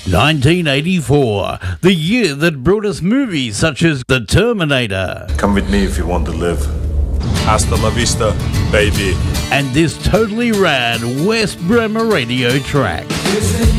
1984, the year that brought us movies such as The Terminator. Come with me if you want to live. Hasta la vista, baby. And this totally rad West Bremer radio track.